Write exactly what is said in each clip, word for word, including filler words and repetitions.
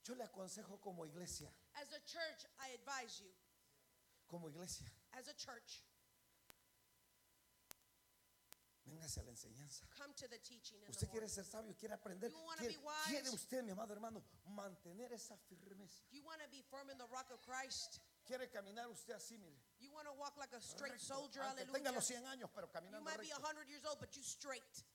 Yo le aconsejo como iglesia, As a church, I advise you, como iglesia, as a church, véngase a la enseñanza. come to the teaching in the Usted quiere morning. ser sabio, quiere aprender, You wanna quiere, be wise? quiere usted, mi amado hermano, mantener esa firmeza. Do you want to be firm in the rock of Christ? Quiere caminar usted así, mire, You want to walk like a straight recto, soldier, aunque tenga hallelujah. los cien años, pero You caminando might be recto. one hundred years old, but you straight.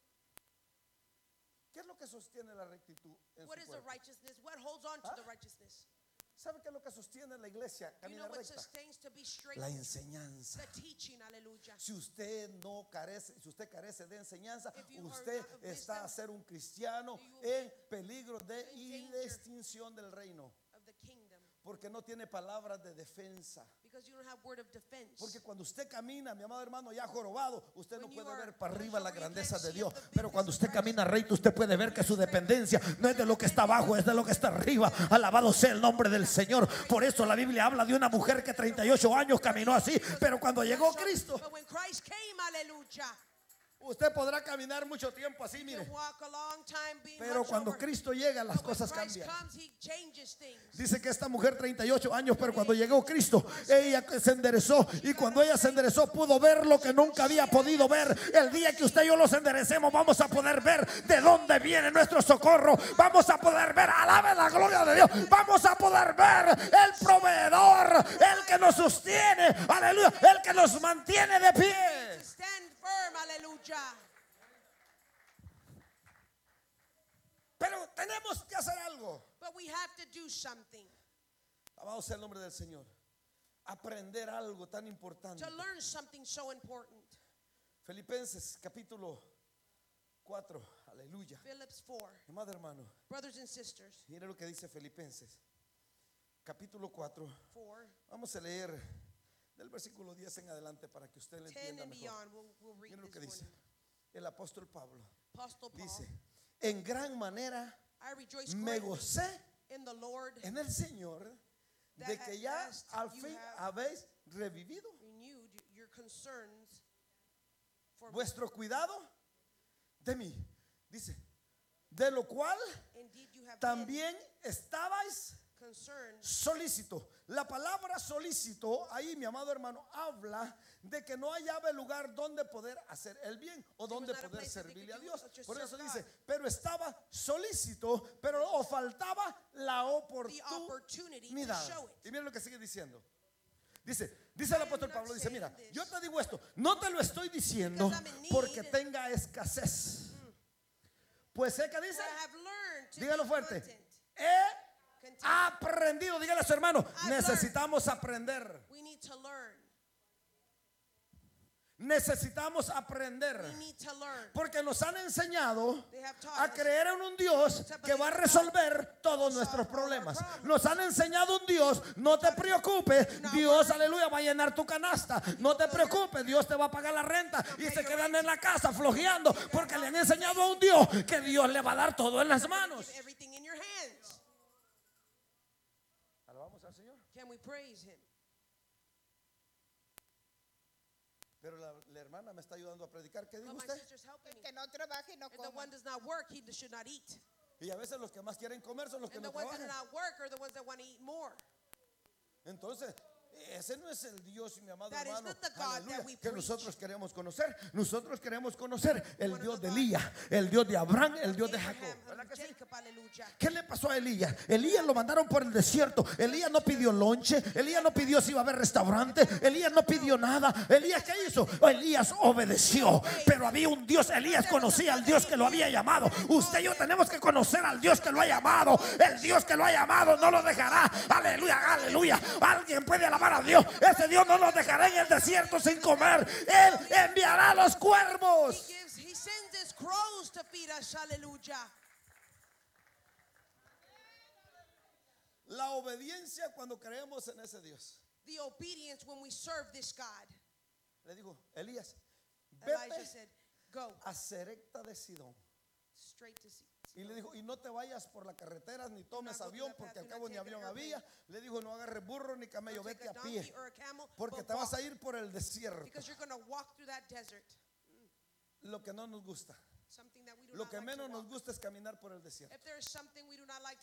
¿Qué es lo que sostiene la rectitud en What su is the cuerpo? righteousness? What holds on to ¿Ah? the righteousness? ¿Sabe qué es lo que sostiene la iglesia? Do you know Caminar what recta. sustains to be straight? La enseñanza. The teaching, hallelujah. Si usted no carece, si usted carece de enseñanza, If you are usted not of está a wisdom, ser un cristiano you will en peligro de in danger extinción del reino, Of the kingdom. porque no tiene palabras de defensa. Because you don't have word of defense. Porque cuando usted camina, mi amado hermano, ya jorobado, usted no When you puede are ver para arriba la usually grandeza de can't see Dios. the Pero cuando bigness usted of camina Christ. recto, usted puede ver que su dependencia no es de lo que está abajo, es de lo que está arriba. Alabado sea el nombre del Señor. Por eso la Biblia habla de una mujer que treinta y ocho años caminó así, pero cuando llegó Cristo, But when Christ came, hallelujah, usted podrá caminar mucho tiempo así, you mire. can walk a long time being Pero hunched cuando over. Cristo llega, las But when cosas Christ cambian. comes, he changes things. Dice que esta mujer treinta y ocho años, pero cuando llegó Cristo, ella se enderezó. Y cuando ella se enderezó, pudo ver lo que nunca había podido ver. El día que usted y yo los enderecemos, vamos a poder ver de dónde viene nuestro socorro. Vamos a poder ver, alabe la gloria de Dios. Vamos a poder ver el proveedor, el que nos sostiene, aleluya, el que nos mantiene de pie. To stand firm, hallelujah. Pero tenemos que hacer algo. But we have to do something. Alabado sea el nombre del Señor. Aprender algo tan importante. To learn something so important. Filipenses capítulo cuatro, aleluya. Philippians four. Amado hermano, Brothers and sisters, mire lo que dice Filipenses capítulo cuatro. four, Vamos a leer del versículo diez en adelante para que usted lo ten entienda and mejor. beyond. We'll, we'll read Mire lo que this dice morning. el apóstol Pablo. Apostle Paul, Dice, en gran manera I rejoice me greatly gocé in the Lord, en el Señor de that que at ya last al you fin have habéis revivido renewed your concerns for me. vuestro cuidado de mí. Dice, de lo cual Indeed, you have been también estabais concerned. solícito. La palabra solícito, ahí mi amado hermano, habla de que no hallaba el lugar donde poder hacer el bien o donde not a poder place that they servirle a could do Dios. such as Por eso serve dice, God. pero estaba solícito, pero o faltaba la The opportunity to oportunidad. show it. Y mira lo que sigue diciendo. Dice, dice el I am apóstol not Pablo, dice, saying mira, this yo te digo esto, no te lo estoy diciendo because I'm in need. porque tenga escasez. Pues sé que dice, For I have learned to dígalo be fuerte, content. he Content. aprendido, dígale a su hermano, I've necesitamos aprender. We need to learn. Necesitamos aprender. We need to learn. Porque nos han enseñado They have taught a us creer en un Dios que va a resolver todos nuestros problemas. Nos han enseñado un Dios, no te preocupes, Dios, aleluya, va a llenar tu canasta. No te preocupes, Dios te va a pagar la renta. Y se quedan en la casa flojeando porque le han enseñado a un Dios que Dios le va a dar todo en las manos. Give everything in your hands. Alabamos al Señor. Can we praise him? Pero la, la hermana me está ayudando a predicar. ¿Qué dijo But my usted? sister's helping El me. que no trabaje no If the coma. one does not work, he should not eat. Y a veces los que más quieren comer son los que And no the ones that do trabajan. not work are the ones that want to eat more. Entonces, ese no es el Dios, mi amado That is hermano, not the God aleluya, that we que preach. nosotros queremos conocer. Nosotros queremos conocer el One of Dios the de God. Elías, el Dios de Abraham, el Dios de Abraham Jacob. ¿Verdad and que sí? Jacob, hallelujah. ¿Qué le pasó a Elías? Elías lo mandaron por el desierto. Elías no pidió lonche. Elías no pidió si iba a haber restaurante. Elías no pidió nada. Elías, ¿qué hizo? Elías obedeció. Pero había un Dios. Elías conocía al Dios que lo había llamado. Usted y yo tenemos que conocer al Dios que lo ha llamado. El Dios que lo ha llamado no lo dejará. Aleluya, aleluya. Alguien puede alabar a Dios. Ese Dios no lo dejará en el desierto sin comer. Él enviará los He cuervos. gives, he sends his crows to feed us, hallelujah. La obediencia cuando creemos en ese Dios. The obedience when we serve this God. Le digo, Elías, Elijah vete said, go a Serepta de Sidón. straight to sea. Y le dijo, y no te vayas por la carretera ni tomes not go to avión that porque path, al do cabo not ni take an avión airplane. había. Le dijo, no agarres burro ni camello, Don't take vete a a donkey pie. or a camel, Porque but te vas walk, a ir por el desierto. because you're going to walk through that desert. Lo que no nos gusta. Something that we do Lo not que like to menos nos walk. gusta es caminar por el desierto. If there is something we do not like